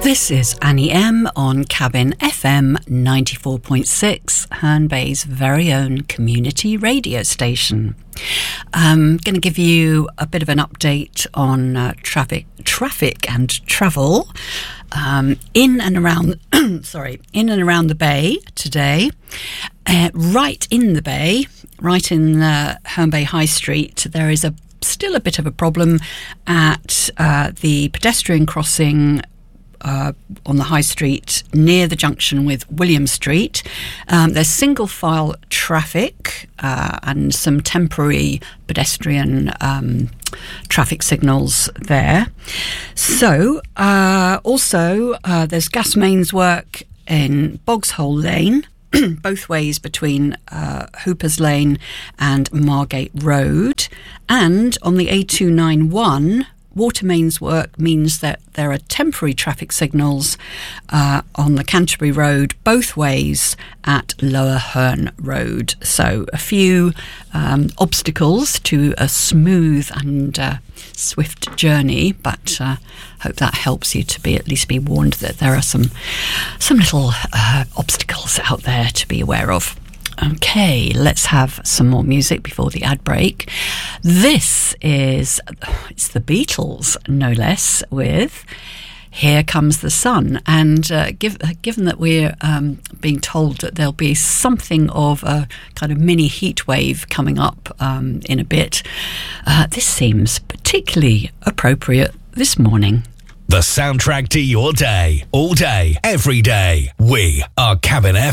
This is Annie M on Cabin FM 94.6, Herne Bay's very own community radio station. I'm going to give you a bit of an update on traffic and travel in and around the bay today. Right in the bay, right in Herne Bay High Street, there is still a bit of a problem at the pedestrian crossing on the High Street near the junction with William Street. There's single file traffic and some temporary pedestrian traffic signals there. So also there's gas mains work in Bogshole Lane, both ways between Hooper's Lane and Margate Road. And on the A291, water mains work means that there are temporary traffic signals on the Canterbury Road both ways at Lower Herne Road. So a few obstacles to a smooth and swift journey, but hope that helps you to at least be warned that there are some little obstacles out there to be aware of. Okay, let's have some more music before the ad break. It's the Beatles, no less, with Here Comes the Sun. And given that we're being told that there'll be something of a kind of mini heat wave coming up in a bit, this seems particularly appropriate this morning. The soundtrack to your day, all day, every day. We are Cabin FM.